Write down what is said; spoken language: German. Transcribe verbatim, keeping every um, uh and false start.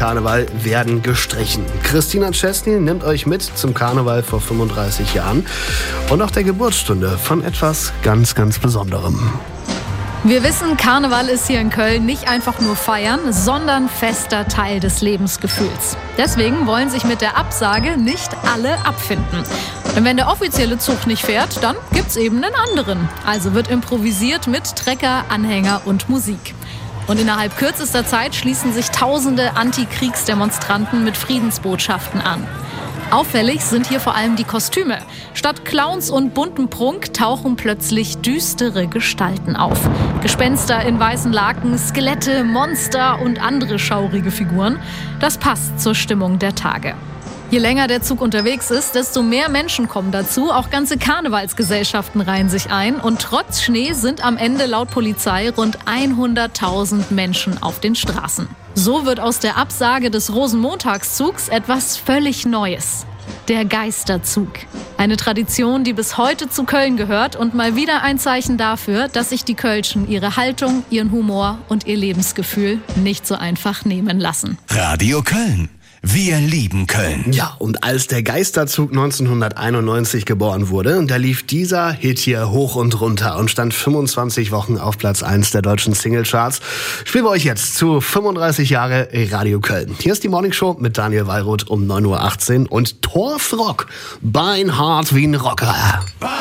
Karneval werden gestrichen. Christina Chesney nimmt euch mit zum Karneval vor fünfunddreißig Jahren und auch der Geburtsstunde von etwas ganz, ganz Besonderem. Wir wissen, Karneval ist hier in Köln nicht einfach nur feiern, sondern fester Teil des Lebensgefühls. Deswegen wollen sich mit der Absage nicht alle abfinden. Denn wenn der offizielle Zug nicht fährt, dann gibt's eben einen anderen. Also wird improvisiert mit Trecker, Anhänger und Musik. Und innerhalb kürzester Zeit schließen sich tausende Antikriegsdemonstranten mit Friedensbotschaften an. Auffällig sind hier vor allem die Kostüme. Statt Clowns und bunten Prunk tauchen plötzlich düstere Gestalten auf. Gespenster in weißen Laken, Skelette, Monster und andere schaurige Figuren. Das passt zur Stimmung der Tage. Je länger der Zug unterwegs ist, desto mehr Menschen kommen dazu. Auch ganze Karnevalsgesellschaften reihen sich ein. Und trotz Schnee sind am Ende laut Polizei rund hunderttausend Menschen auf den Straßen. So wird aus der Absage des Rosenmontagszugs etwas völlig Neues. Der Geisterzug. Eine Tradition, die bis heute zu Köln gehört und mal wieder ein Zeichen dafür, dass sich die Kölschen ihre Haltung, ihren Humor und ihr Lebensgefühl nicht so einfach nehmen lassen. Radio Köln. Wir lieben Köln. Ja, und als der Geisterzug neunzehnhunderteinundneunzig geboren wurde, da lief dieser Hit hier hoch und runter und stand fünfundzwanzig Wochen auf Platz eins der deutschen Singlecharts. Spielen wir euch jetzt zu fünfunddreißig Jahre Radio Köln. Hier ist die Morningshow mit Daniel Wallroth um neun Uhr achtzehn und Torfrock. Beinhart wie ein Rocker.